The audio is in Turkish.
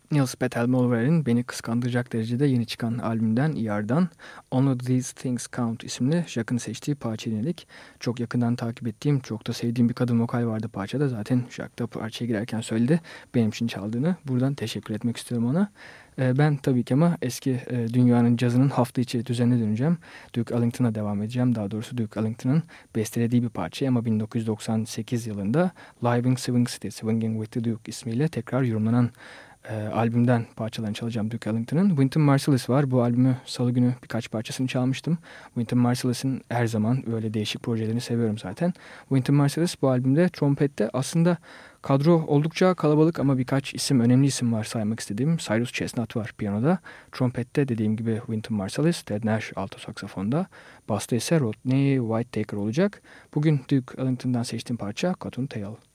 Nils Petter Molver'in beni kıskandıracak derecede yeni çıkan albümden ER'dan Only These Things Count isimli Jack'ın seçtiği parça dinledik. Çok yakından takip ettiğim, çok da sevdiğim bir kadın vokal vardı parçada. Zaten Jack da parçaya girerken söyledi benim için çaldığını. Buradan teşekkür etmek istiyorum ona. Ben tabii ki ama eski dünyanın cazının hafta içi düzenine döneceğim. Duke Ellington'a devam edeceğim. Daha doğrusu Duke Ellington'ın bestelediği bir parça ama 1998 yılında Living Swing City, Swinging with the Duke ismiyle tekrar yorumlanan albümden parçalarını çalacağım Duke Ellington'ın. Wynton Marsalis var. Bu albümü salı günü birkaç parçasını çalmıştım. Wynton Marsalis'in her zaman böyle değişik projelerini seviyorum zaten. Wynton Marsalis bu albümde trompette aslında kadro oldukça kalabalık ama birkaç isim, önemli isim var saymak istediğim. Cyrus Chestnut var piyanoda. Trompette dediğim gibi Wynton Marsalis, Ted Nash alto saksafonda. Bass'ta ise Rodney Whittaker olacak. Bugün Duke Ellington'dan seçtiğim parça Cotton Tail.